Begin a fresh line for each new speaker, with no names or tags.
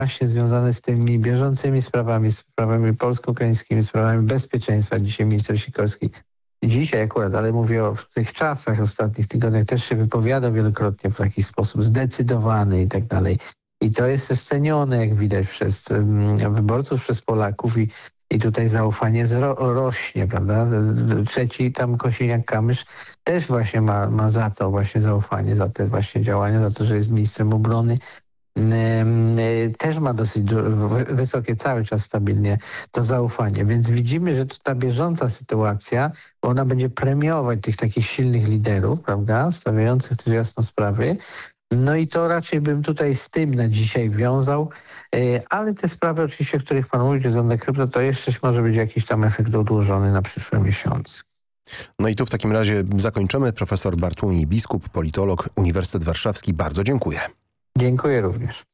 właśnie związane z tymi bieżącymi sprawami polsko-ukraińskimi, sprawami bezpieczeństwa. Dzisiaj minister Sikorski, dzisiaj akurat, ale mówię w tych czasach, ostatnich tygodniach też się wypowiadał wielokrotnie w taki sposób zdecydowany i tak dalej. I to jest też cenione, jak widać, przez wyborców, przez Polaków i tutaj zaufanie rośnie, prawda? Trzeci tam Kosiniak-Kamysz też właśnie ma za to właśnie zaufanie, za te właśnie działania, za to, że jest ministrem obrony. Też ma dosyć wysokie, cały czas stabilnie to zaufanie. Więc widzimy, że ta bieżąca sytuacja, ona będzie premiować tych takich silnych liderów, prawda? Stawiających też jasno sprawy. No i to raczej bym tutaj z tym na dzisiaj wiązał, ale te sprawy oczywiście, o których pan mówi, Zonda Krypto, to jeszcze może być jakiś tam efekt odłożony na przyszłe miesiące.
No i tu w takim razie zakończymy. Profesor Bartłomiej Biskup, politolog, Uniwersytet Warszawski. Bardzo dziękuję.
Dziękuję również.